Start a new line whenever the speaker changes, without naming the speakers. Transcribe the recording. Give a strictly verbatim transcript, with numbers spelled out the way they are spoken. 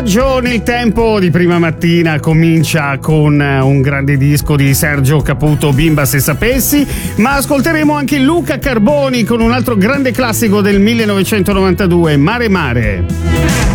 viaggio nel tempo di prima mattina comincia con un grande disco di Sergio Caputo, Bimba se sapessi, ma ascolteremo anche Luca Carboni con un altro grande classico del millenovecentonovantadue, Mare Mare.